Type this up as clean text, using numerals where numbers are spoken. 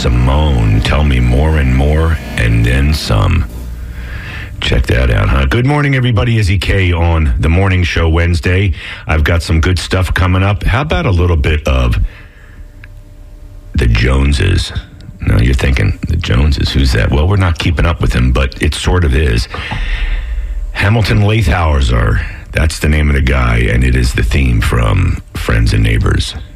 Simone, Tell Me More and More, and Then Some. Check that out, huh? Good morning, everybody. Izzy K on The Morning Show Wednesday. I've got some good stuff coming up. How about a little bit of the Joneses? Now you're thinking, the Joneses, who's that? Well, we're not keeping up with them, but it sort of is. Hamilton Lathhauser, that's the name of the guy, and it is the theme from Friends and Neighbors.